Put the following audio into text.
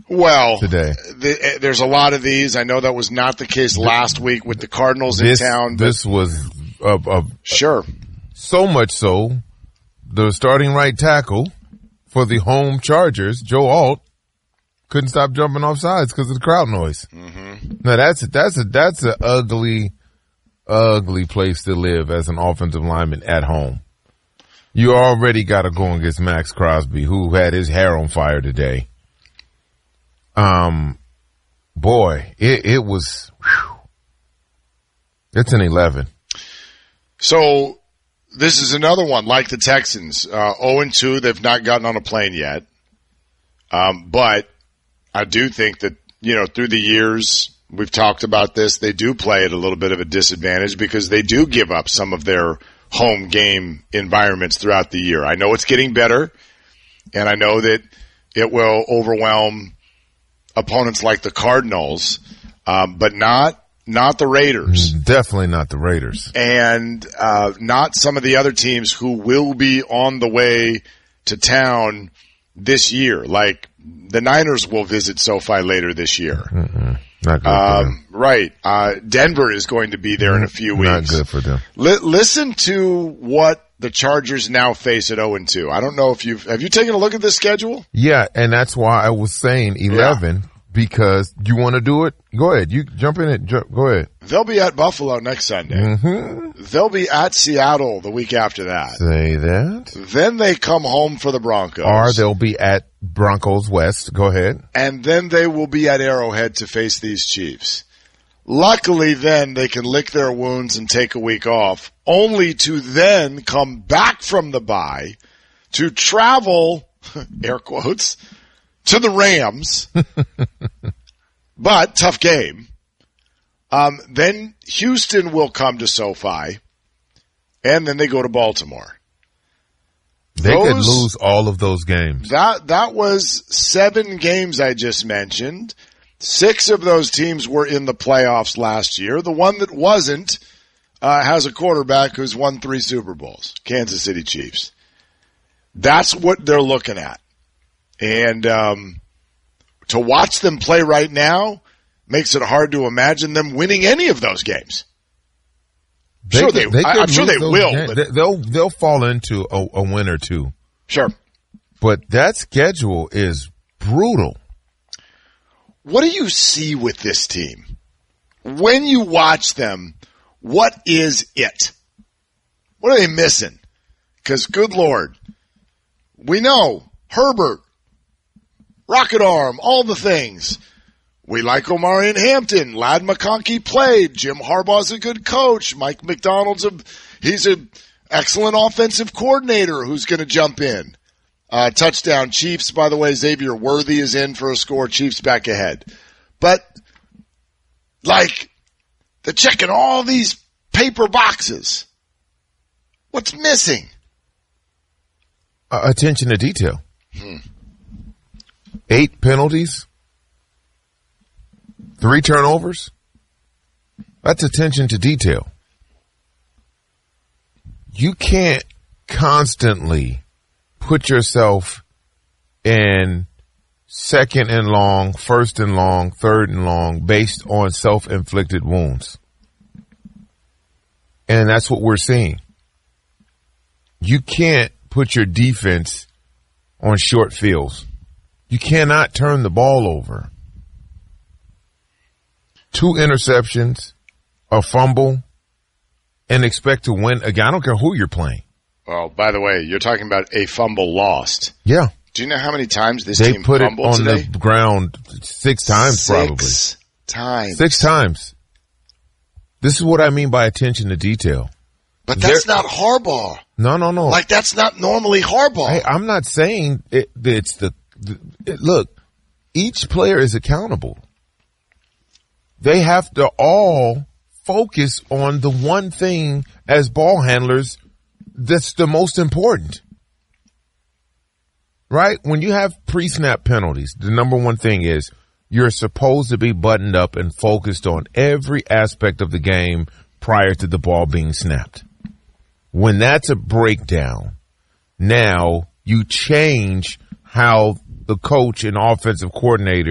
Well, today. There's a lot of these. I know that was not the case last week with the Cardinals in town. This was sure. So much so, the starting right tackle for the home Chargers, Joe Alt, couldn't stop jumping off sides because of the crowd noise. Mm-hmm. Now that's an ugly place to live as an offensive lineman at home. You already got to go against Max Crosby, who had his hair on fire today. Boy, it was. Whew. It's an 11. So this is another one like the Texans, 0-2. They've not gotten on a plane yet, but I do think that through the years we've talked about this. They do play at a little bit of a disadvantage because they do give up some of their home game environments throughout the year. I know it's getting better, and I know that it will overwhelm opponents like the Cardinals, but not the Raiders. Definitely not the Raiders. And not some of the other teams who will be on the way to town this year. Like the Niners will visit SoFi later this year. Mm-mm. Not good for them. Right. Denver is going to be there in a few weeks. Not good for them. Listen to what the Chargers now face at 0-2. I don't know if have you taken a look at this schedule? Yeah, and that's why I was saying 11 because you want to do it? Go ahead. You jump in it. Go ahead. They'll be at Buffalo next Sunday. Mm-hmm. They'll be at Seattle the week after that. Say that. Then they come home for the Broncos. Or they'll be at Broncos West. Go ahead. And then they will be at Arrowhead to face these Chiefs. Luckily, then they can lick their wounds and take a week off, only to then come back from the bye to travel, air quotes, to the Rams. But tough game. Then Houston will come to SoFi, and then they go to Baltimore. They could lose all of those games. That was 7 games I just mentioned. 6 of those teams were in the playoffs last year. The one that wasn't has a quarterback who's won 3 Super Bowls, Kansas City Chiefs. That's what they're looking at. And to watch them play right now makes it hard to imagine them winning any of those games. I'm sure they will. But they'll fall into a win or two. Sure. But that schedule is brutal. What do you see with this team? When you watch them, what is it? What are they missing? Because, good Lord, we know Herbert, Rocket Arm, all the things. We like Omarion Hampton. Ladd McConkey played. Jim Harbaugh's a good coach. Mike McDonald's he's an excellent offensive coordinator who's going to jump in. Touchdown Chiefs, by the way. Xavier Worthy is in for a score. Chiefs back ahead. But, they're checking all these paper boxes. What's missing? Attention to detail. 8 penalties. 3 turnovers. That's attention to detail. You can't constantly put yourself in 2nd and long, 1st and long, 3rd and long based on self-inflicted wounds. And that's what we're seeing. You can't put your defense on short fields. You cannot turn the ball over. 2 interceptions, a fumble, and expect to win again. I don't care who you're playing. Oh, by the way, you're talking about a fumble lost. Yeah. Do you know how many times this they team put fumbled it on today? the ground 6 times, probably. 6 times. 6 times. This is what I mean by attention to detail. But that's not Harbaugh. No. That's not normally Harbaugh. Hey, I'm not saying it's look, each player is accountable. They have to all focus on the one thing as ball handlers that's the most important. Right? When you have pre-snap penalties, the number one thing is you're supposed to be buttoned up and focused on every aspect of the game prior to the ball being snapped. When that's a breakdown, now you change how the coach and offensive coordinator